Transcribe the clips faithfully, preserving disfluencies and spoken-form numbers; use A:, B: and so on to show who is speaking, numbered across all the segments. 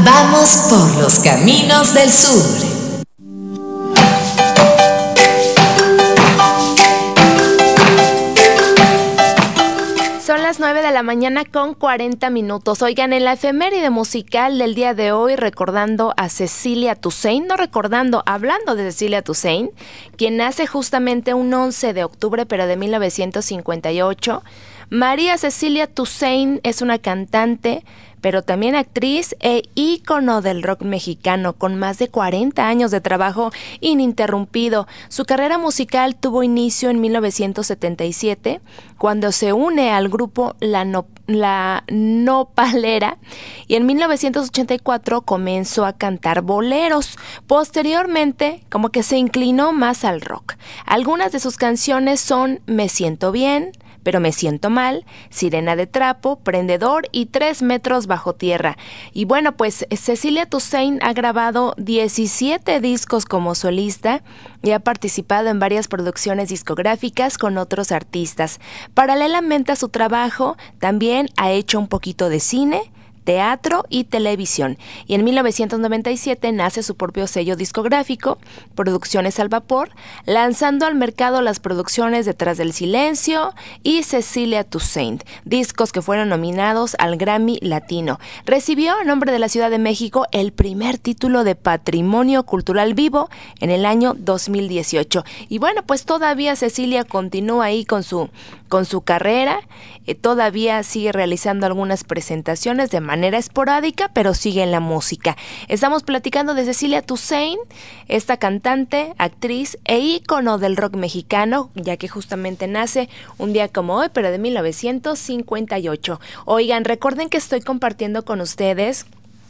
A: Vamos por los caminos del sur.
B: Son las nueve de la mañana con cuarenta minutos. Oigan, en la efeméride musical del día de hoy, recordando a Cecilia Toussaint, no recordando, hablando de Cecilia Toussaint, quien nace justamente un once de octubre, pero de mil novecientos cincuenta y ocho. María Cecilia Toussaint es una cantante, pero también actriz e ícono del rock mexicano, con más de cuarenta años de trabajo ininterrumpido. Su carrera musical tuvo inicio en mil novecientos setenta y siete, cuando se une al grupo La, no, La Nopalera, y en mil novecientos ochenta y cuatro comenzó a cantar boleros. Posteriormente, como que se inclinó más al rock. Algunas de sus canciones son Me siento bien, Pero me siento mal, Sirena de trapo, Prendedor y Tres metros bajo tierra. Y bueno, pues Cecilia Toussaint ha grabado diecisiete discos como solista y ha participado en varias producciones discográficas con otros artistas. Paralelamente a su trabajo, también ha hecho un poquito de cine, teatro y televisión. Y en mil novecientos noventa y siete nace su propio sello discográfico, Producciones al Vapor, lanzando al mercado las producciones Detrás del Silencio y Cecilia Toussaint, discos que fueron nominados al Grammy Latino. Recibió a nombre de la Ciudad de México el primer título de Patrimonio Cultural Vivo en el año dos mil dieciocho. Y bueno, pues todavía Cecilia continúa ahí con su, con su carrera, eh, todavía sigue realizando algunas presentaciones de manera esporádica, pero sigue en la música. Estamos platicando de Cecilia Toussaint, esta cantante, actriz e ícono del rock mexicano, ya que justamente nace un día como hoy, pero de mil novecientos cincuenta y ocho. Oigan, recuerden que estoy compartiendo con ustedes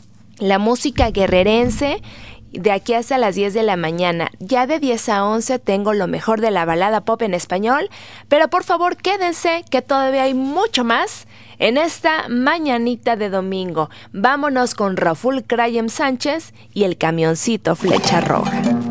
B: la música guerrerense de aquí hasta las diez de la mañana. Ya de diez a once tengo lo mejor de la balada pop en español, pero por favor quédense que todavía hay mucho más en esta mañanita de domingo. Vámonos con Raúl Crayem Sánchez y el camioncito Flecha Roja.